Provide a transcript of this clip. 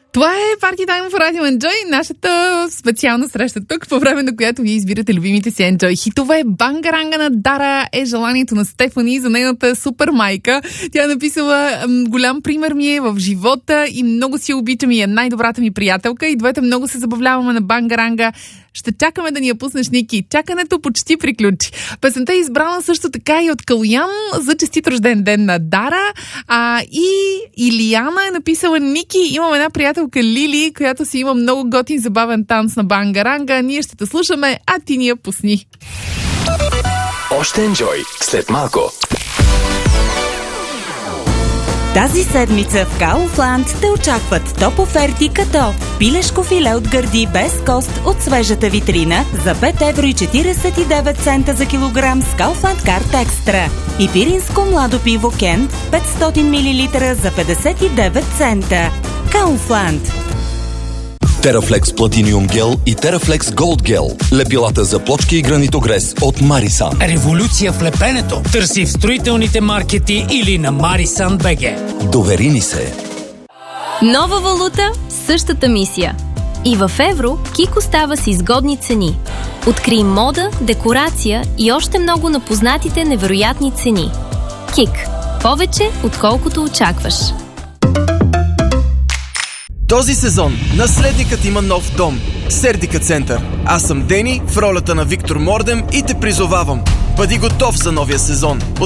Това е Party Time в Radio Enjoy, нашата специална среща тук, по време на която вие избирате любимите си Enjoy хитове. Бангаранга на Дара е желанието на Стефани за нейната супер майка. Тя е написала: голям пример ми е в живота и много си обичам и е най-добрата ми приятелка. И двете много се забавляваме на Бангаранга. Ще чакаме да ни я пуснеш, Ники. Чакането почти приключи. Песента е избрана също така и от Калуян за честит рожден ден на Дара. И Илияна е написала: Ники, имам една приятелка Лили, която си има много готин забавен танц на Бангаранга. Ние ще те слушаме, а ти ни я пусни. Още Enjoy след малко. Тази седмица в Kaufland те очакват топ оферти като пилешко филе от гърди без кост от свежата витрина за 5,49 евро за килограм с Kaufland Card Extra и пиринско младо пиво Кен 500 мл за 59 цента. Kaufland. Терафлекс Платиниум гел и Терафлекс Голд гел. Лепилата за плочки и гранитогрес от Марисан. Революция в лепенето. Търси в строителните маркети или на Marisan BG. Довери ни се. Нова валута, същата мисия. И в евро Кик остава с изгодни цени. Открий мода, декорация и още много на познатите невероятни цени. Кик. Повече, отколкото очакваш. Този сезон наследникът има нов дом – Сердика Център. Аз съм Дени в ролята на Виктор Мордем и те призовавам. Бъди готов за новия сезон.